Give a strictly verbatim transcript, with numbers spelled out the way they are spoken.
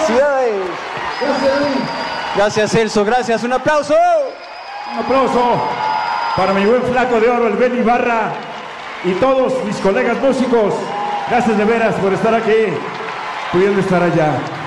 Felicidades. Gracias, Celso. Gracias. Un aplauso. Un aplauso para mi buen flaco de oro, el Beni Barra, y todos mis colegas músicos. Gracias de veras por estar aquí, pudiendo estar allá.